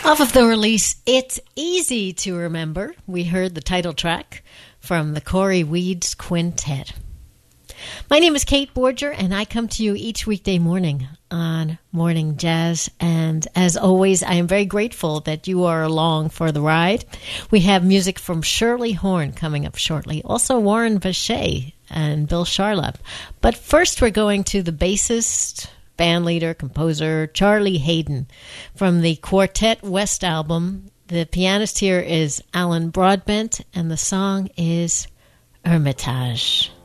Off of the release, It's Easy to Remember, we heard the title track from the Corey Weeds Quintet. My name is Kate Borger, and I come to you each weekday morning on Morning Jazz. And as always, I am very grateful that you are along for the ride. We have music from Shirley Horn coming up shortly. Also Warren Vacher and Bill Charlap. But first we're going to the bassist, bandleader, composer Charlie Haden from the Quartet West album. The pianist here is Alan Broadbent, and the song is Hermitage.